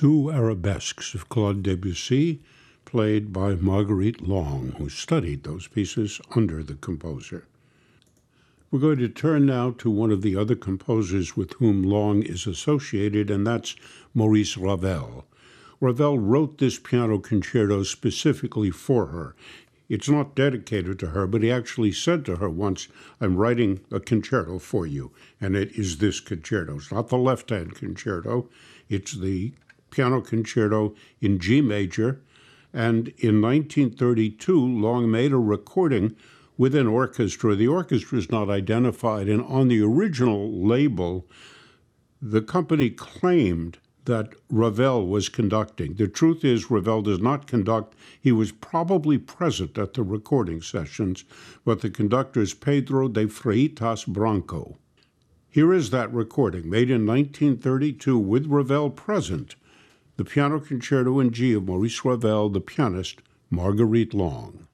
two arabesques of Claude Debussy, played by Marguerite Long, who studied those pieces under the composer. We're going to turn now to one of the other composers with whom Long is associated, and that's Maurice Ravel. Ravel wrote this piano concerto specifically for her. It's not dedicated to her, but he actually said to her once, "I'm writing a concerto for you," and it is this concerto. It's not the left-hand concerto. It's the piano concerto in G major, and in 1932, Long made a recording with an orchestra. The orchestra is not identified, and on the original label, the company claimed that Ravel was conducting. The truth is, Ravel does not conduct. He was probably present at the recording sessions, but the conductor is Pedro de Freitas Branco. Here is that recording, made in 1932 with Ravel present, the piano concerto in G of Maurice Ravel, the pianist Marguerite Long.